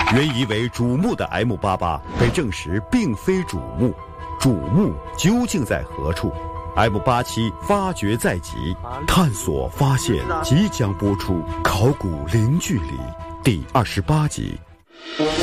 原以为主目的 M88被证实并非主目，主目究竟在何处？M87发掘在即，探索发现即将播出《考古零距离》第28集。